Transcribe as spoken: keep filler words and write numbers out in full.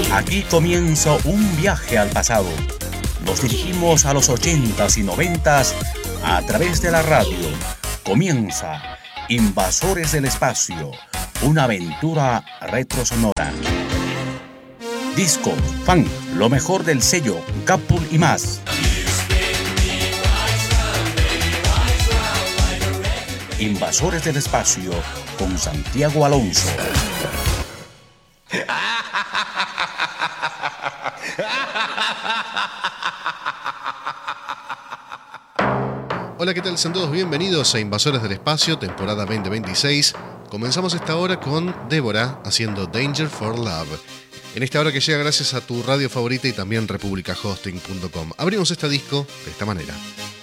Aquí comienza un viaje al pasado. Nos dirigimos a los ochentas y noventas a través de la radio. Comienza Invasores del Espacio, una aventura retrosonora. Disco, fan, lo mejor del sello, Capul y más. Invasores del Espacio con Santiago Alonso. Hola, ¿qué tal? Sean todos bienvenidos a Invasores del Espacio, temporada veinte veintiséis. Comenzamos esta hora con Débora haciendo Danger for Love. En esta hora que llega gracias a tu radio favorita y también republica hosting punto com. Abrimos este disco de esta manera.